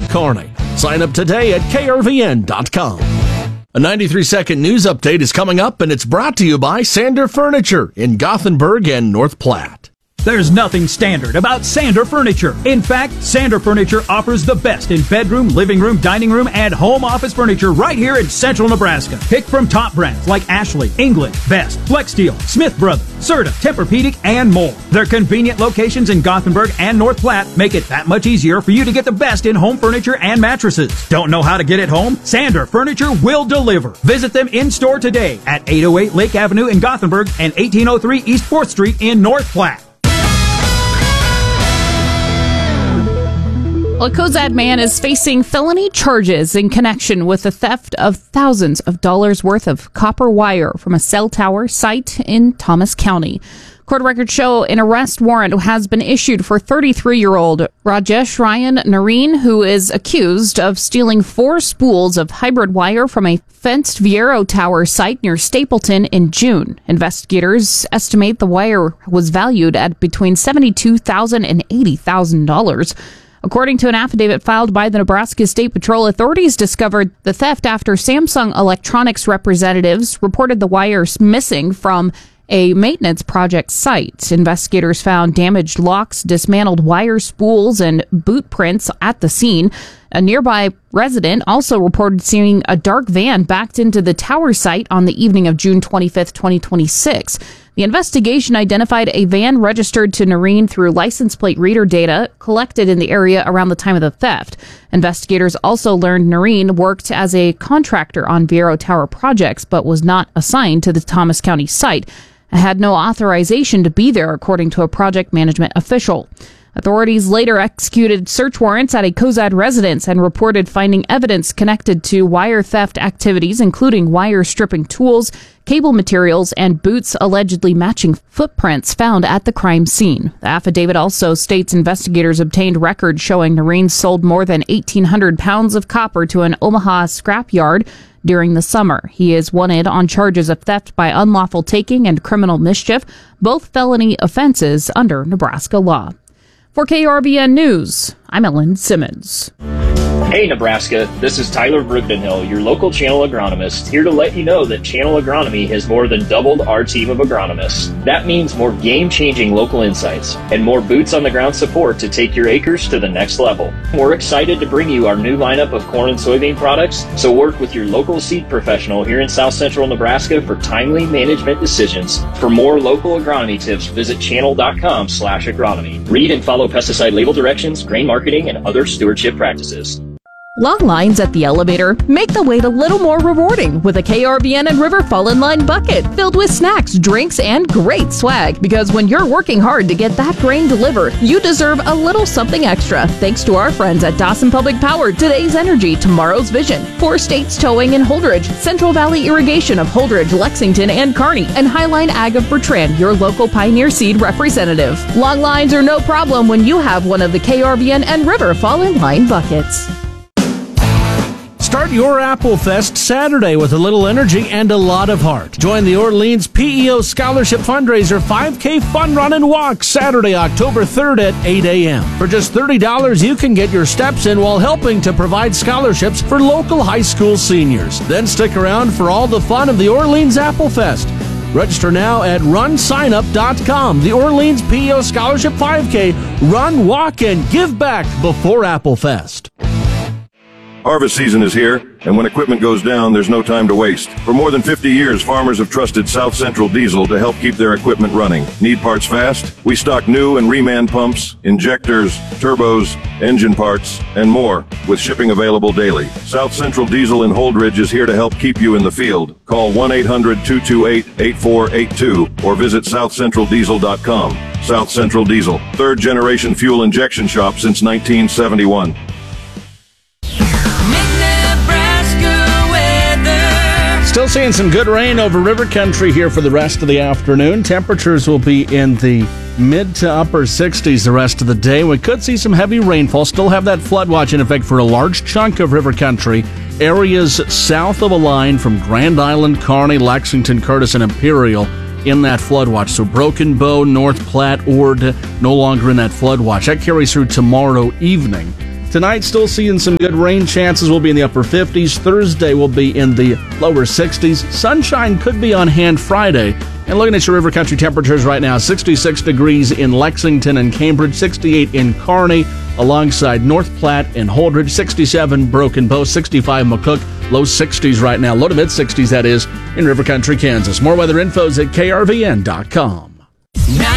Kearney. Sign up today at krvn.com. A 93-second news update is coming up, and it's brought to you by Sander Furniture in Gothenburg and North Platte. There's nothing standard about Sander Furniture. In fact, Sander Furniture offers the best in bedroom, living room, dining room, and home office furniture right here in central Nebraska. Pick from top brands like Ashley, England, Best, Flexsteel, Smith Brothers, Serta, Tempur-Pedic, and more. Their convenient locations in Gothenburg and North Platte make it that much easier for you to get the best in home furniture and mattresses. Don't know how to get it home? Sander Furniture will deliver. Visit them in-store today at 808 Lake Avenue in Gothenburg and 1803 East 4th Street in North Platte. A Cozad man is facing felony charges in connection with the theft of thousands of dollars worth of copper wire from a cell tower site in Thomas County. Court records show an arrest warrant has been issued for 33-year-old Rajesh Ryan Nareen, who is accused of stealing 4 spools of hybrid wire from a fenced Viero Tower site near Stapleton in June. Investigators estimate the wire was valued at between $72,000 and $80,000. According to an affidavit filed by the Nebraska State Patrol, authorities discovered the theft after Samsung Electronics representatives reported the wires missing from a maintenance project site. Investigators found damaged locks, dismantled wire spools, and boot prints at the scene. A nearby resident also reported seeing a dark van backed into the tower site on the evening of June 25th, 2026. The investigation identified a van registered to Nareen through license plate reader data collected in the area around the time of the theft. Investigators also learned Nareen worked as a contractor on Viero Tower projects, but was not assigned to the Thomas County site. Had no authorization to be there, according to a project management official. Authorities later executed search warrants at a Cozad residence and reported finding evidence connected to wire theft activities, including wire stripping tools, cable materials, and boots allegedly matching footprints found at the crime scene. The affidavit also states investigators obtained records showing Nareen sold more than 1,800 pounds of copper to an Omaha scrapyard during the summer. He is wanted on charges of theft by unlawful taking and criminal mischief, both felony offenses under Nebraska law. For KRVN News, I'm Ellen Simmons. Hey Nebraska, this is Tyler Brugdenhill, your local channel agronomist, here to let you know that Channel Agronomy has more than doubled our team of agronomists. That means more game-changing local insights and more boots-on-the-ground support to take your acres to the next level. We're excited to bring you our new lineup of corn and soybean products, so work with your local seed professional here in South Central Nebraska for timely management decisions. For more local agronomy tips, visit channel.com/agronomy. Read and follow pesticide label directions, grain marketing, and other stewardship practices. Long lines at the elevator make the wait a little more rewarding with a KRVN and River Fall in Line bucket filled with snacks, drinks, and great swag. Because when you're working hard to get that grain delivered, you deserve a little something extra. Thanks to our friends at Dawson Public Power, Today's Energy, Tomorrow's Vision, Four States Towing in Holdridge, Central Valley Irrigation of Holdridge, Lexington, and Kearney, and Highline Ag of Bertrand, your local Pioneer Seed representative. Long lines are no problem when you have one of the KRVN and River Fall in Line buckets. Start your Apple Fest Saturday with a little energy and a lot of heart. Join the Orleans PEO Scholarship Fundraiser 5K Fun Run and Walk Saturday, October 3rd at 8 a.m. For just $30, you can get your steps in while helping to provide scholarships for local high school seniors. Then stick around for all the fun of the Orleans Apple Fest. Register now at runsignup.com. The Orleans PEO Scholarship 5K. Run, walk, and give back before Apple Fest. Harvest season is here, and when equipment goes down, there's no time to waste. For more than 50 years, farmers have trusted South Central Diesel to help keep their equipment running. Need parts fast? We stock new and reman pumps, injectors, turbos, engine parts, and more, with shipping available daily. South Central Diesel in Holdridge is here to help keep you in the field. Call 1-800-228-8482 or visit southcentraldiesel.com. South Central Diesel, third-generation fuel injection shop since 1971. Still seeing some good rain over river country here for the rest of the afternoon. Temperatures will be in the mid to upper 60s the rest of the day. We could see some heavy rainfall. Still have that flood watch in effect for a large chunk of river country. Areas south of a line from Grand Island, Kearney, Lexington, Curtis, and Imperial in that flood watch. So Broken Bow, North Platte, Ord, no longer in that flood watch. That carries through tomorrow evening. Tonight, still seeing some good rain chances. Will be in the upper 50s. Thursday will be in the lower 60s. Sunshine could be on hand Friday. And looking at your river country temperatures right now, 66 degrees in Lexington and Cambridge, 68 in Kearney, alongside North Platte and Holdridge, 67 Broken Bow, 65 McCook, low 60s right now, low to mid 60s, that is, in river country, Kansas. More weather infos at krvn.com.